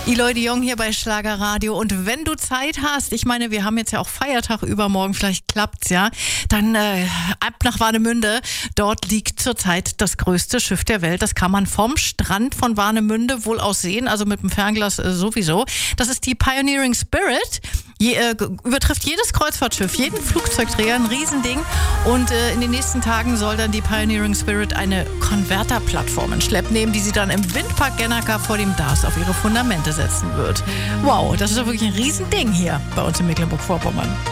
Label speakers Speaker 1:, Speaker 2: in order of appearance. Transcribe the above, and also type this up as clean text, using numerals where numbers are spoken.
Speaker 1: Eloy de Jong hier bei Schlagerradio. Und wenn du Zeit hast, ich meine, wir haben jetzt ja auch Feiertag übermorgen, vielleicht klappt's ja, dann ab nach Warnemünde. Dort liegt zurzeit das größte Schiff der Welt. Das kann man vom Strand von Warnemünde wohl aus sehen, also mit dem Fernglas sowieso. Das ist die Pioneering Spirit. Übertrifft jedes Kreuzfahrtschiff, jeden Flugzeugträger, ein Riesending. Und in den nächsten Tagen soll dann die Pioneering Spirit eine Konverterplattform in Schlepp nehmen, die sie dann im Windpark Gennaker vor dem DARS auf ihre Fundamente setzen wird. Wow, das ist doch wirklich ein Riesending hier bei uns in Mecklenburg-Vorpommern.